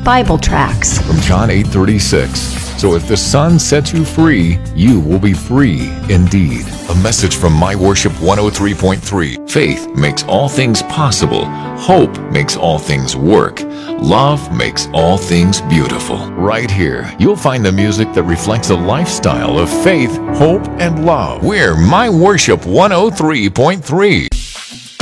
Bible tracts. From John 8:36. So if the Son sets you free, you will be free indeed. A message from My Worship 103.3. Faith makes all things possible. Hope makes all things work. Love makes all things beautiful. Right here, you'll find the music that reflects a lifestyle of faith, hope, and love. We're My Worship 103.3.